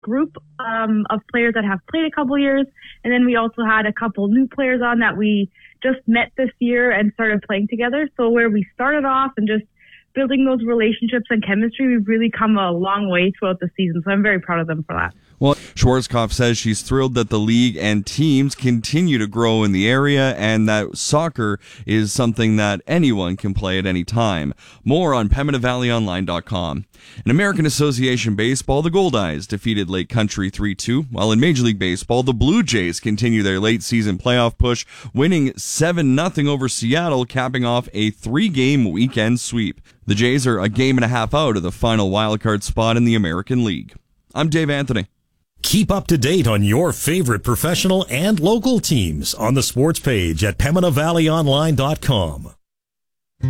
group of players that have played a couple years. And then we also had a couple new players on that we just met this year and started playing together. So where we started off and just building those relationships and chemistry, we've really come a long way throughout the season. So I'm very proud of them for that. Well, Schwarzkopf says she's thrilled that the league and teams continue to grow in the area and that soccer is something that anyone can play at any time. More on PembinaValleyOnline.com. In American Association Baseball, the Goldeyes defeated Lake Country 3-2, while in Major League Baseball, the Blue Jays continue their late-season playoff push, winning 7-0 over Seattle, capping off a 3-game weekend sweep. The Jays are a game and a half out of the final wildcard spot in the American League. I'm Dave Anthony. Keep up to date on your favorite professional and local teams on the sports page at PembinaValleyOnline.com.